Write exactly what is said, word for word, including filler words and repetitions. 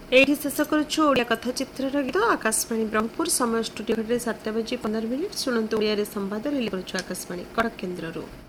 एठी शेष करुछु ओडिया कथा चित्रर गीत। आकाशवाणी ब्रह्मपुर समय स्टूडियो घटे सात बजे पंद्रह मिनिट। शुणु ओडिया संवाद रिले करुछु आकाशवाणी कटक केन्द्ररू।